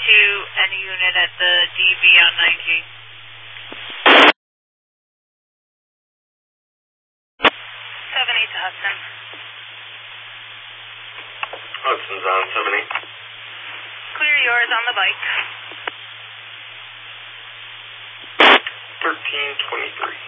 to any unit at the DV on 9G. 7-8 to Hudson. Hudson's on 7-8. Clear yours on the bike. 1323.